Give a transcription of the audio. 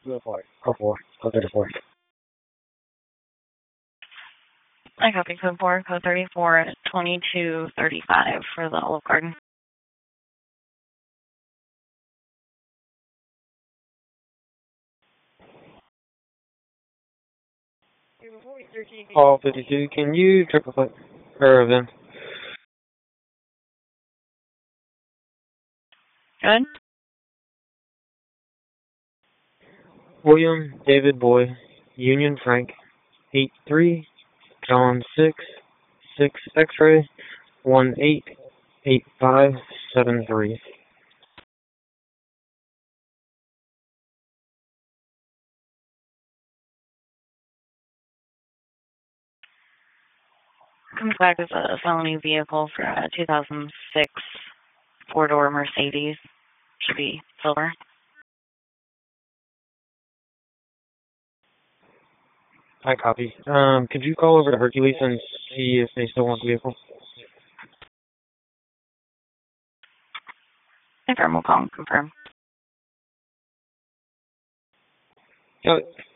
Go for it. Go for it. Go 34. I copy code 4, code 34, 2235 for the Olive Garden. All 52, can you triple click her then? Good? William David Boy, Union Frank, 83, John 6, 6 X-ray, 188573. Comes back as a felony vehicle for a 2006 four-door Mercedes. Should be silver. I copy. Could you call over to Hercules and see if they still want the vehicle? Confirm, we'll call and confirm. Got it.